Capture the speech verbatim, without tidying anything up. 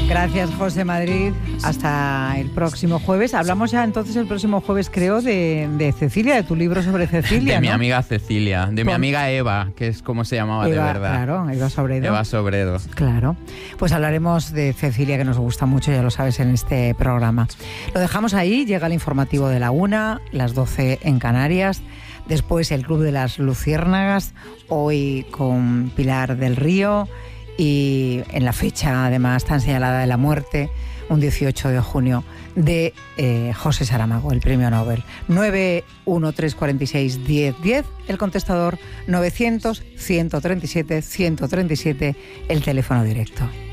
Gracias, José Madrid. Hasta el próximo jueves. Hablamos ya entonces el próximo jueves, creo, de, de Cecilia, de tu libro sobre Cecilia, De mi ¿no? amiga Cecilia, de mi Con... amiga Eva, que es como se llamaba Eva, de verdad. Claro, Eva Sobredo. Eva Sobredo. Claro. Pues hablaremos de Cecilia, que nos gusta mucho, ya lo sabes, en este programa. Lo dejamos ahí, llega el informativo de la una, las doce en Canarias. Después el Club de las Luciérnagas, hoy con Pilar del Río. Y en la fecha, además, tan señalada de la muerte, un dieciocho de junio, de eh, José Saramago, el premio Nobel. nueve uno tres cuatro seis diez diez, el contestador novecientos ciento treinta y siete ciento treinta y siete, el teléfono directo.